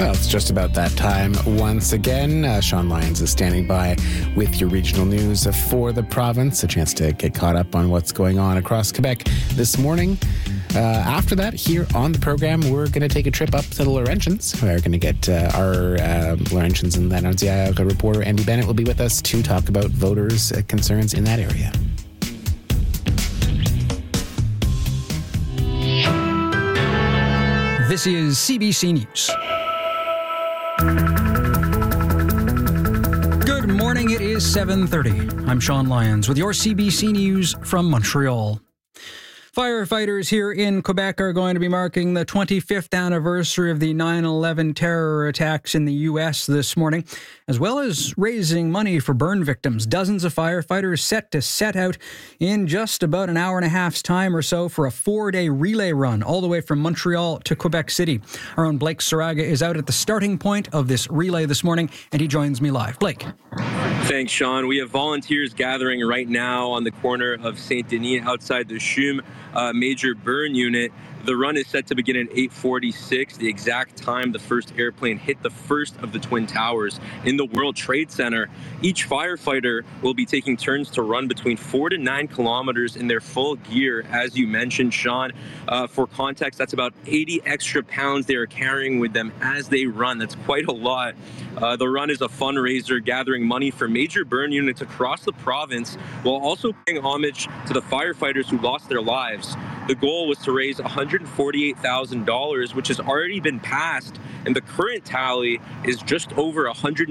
Well, it's just about that time once again. Sean Lyons is standing by with your regional news for the province. A chance to get caught up on what's going on across Quebec this morning. After that, here on the program, we're going to take a trip up to the Laurentians. We're going to get our Laurentians and Lanaudière reporter Andy Bennett will be with us to talk about voters' concerns in that area. This is CBC News. Good morning, it is 7:30. I'm Sean Lyons with your CBC News from Montreal. Firefighters here in Quebec are going to be marking the 25th anniversary of the 9/11 terror attacks in the U.S. this morning, as well as raising money for burn victims. Dozens of firefighters set out in just about an hour and a half's time or so for a 4-day relay run all the way from Montreal to Quebec City. Our own Blake Saraga is out at the starting point of this relay this morning, and he joins me live. Blake. Thanks, Sean. We have volunteers gathering right now on the corner of Saint Denis outside the CHUM major burn unit. The run is set to begin at 8:46, the exact time the first airplane hit the first of the Twin Towers in the World Trade Center. Each firefighter will be taking turns to run between 4 to 9 kilometers in their full gear, as you mentioned, Sean. For context, that's about 80 extra pounds they are carrying with them as they run. That's quite a lot. The run is a fundraiser gathering money for major burn units across the province while also paying homage to the firefighters who lost their lives. The goal was to raise $148,000, which has already been passed, and the current tally is just over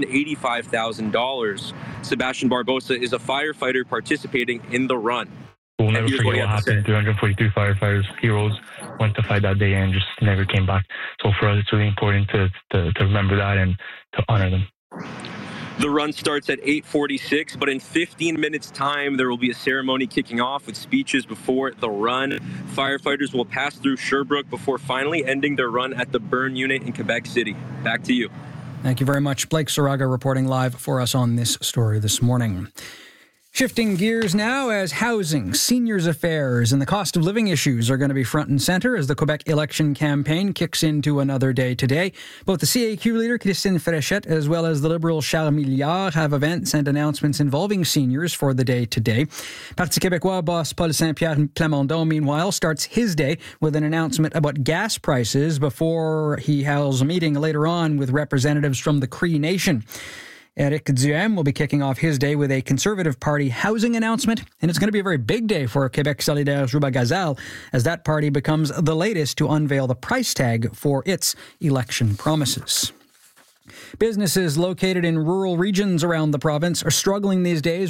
$185,000. Sebastian Barbosa is a firefighter participating in the run. We'll never forget what happened. 342 firefighters, heroes, went to fight that day and just never came back. So for us, it's really important to remember that and to honor them. The run starts at 8:46, but in 15 minutes' time, there will be a ceremony kicking off with speeches before the run. Firefighters will pass through Sherbrooke before finally ending their run at the burn unit in Quebec City. Back to you. Thank you very much. Blake Saraga reporting live for us on this story this morning. Shifting gears now as housing, seniors affairs, and the cost of living issues are going to be front and center as the Quebec election campaign kicks into another day today. Both the CAQ leader, Christine Fréchette, as well as the Liberal Charles Milliard have events and announcements involving seniors for the day today. Parti Québécois boss Paul Saint-Pierre Plamondon, meanwhile, starts his day with an announcement about gas prices before he holds a meeting later on with representatives from the Cree Nation. Éric Duhaime will be kicking off his day with a Conservative Party housing announcement, and it's going to be a very big day for Québec Solidaire Juba Gazal as that party becomes the latest to unveil the price tag for its election promises. Businesses located in rural regions around the province are struggling these days